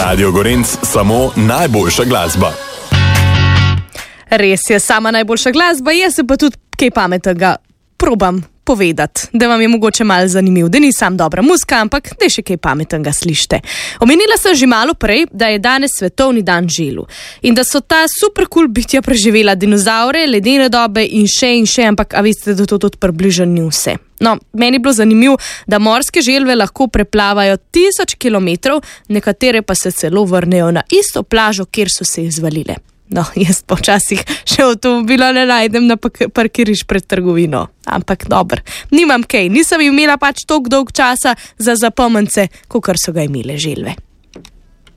Radio Gorenc samo najboljša glasba. Res je, sama najboljša glasba, jaz se pa tudi kaj pametnega probam povedati, da vam je mogoče malo zanimiv, da ni sam dobra muzika, ampak da še kaj pametnega slište. Omenila sem že malo prej, da je danes svetovni dan želv in da so ta super cool bitja preživela dinozaure, ledene dobe in še, ampak a veste, da to tudi približno ni vse. No, meni je bilo zanimivo, da morske želve lahko preplavajo 1000 kilometrov, nekatere pa se celo vrnejo na isto plažo, kjer so se izvalile. No, jaz počasih še avtomobila ne najdem na parkirišču pred trgovino. Ampak dobro, nimam kaj, nisem imela pač toliko dolg časa za zapomnice, kakor so ga imele želve.